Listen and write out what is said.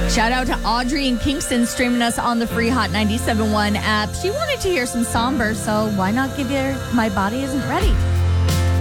Shout out to Audrey in Kingston streaming us on the free Hot 97.1 app. She wanted to hear some Somber, so why not give her My Body Isn't Ready?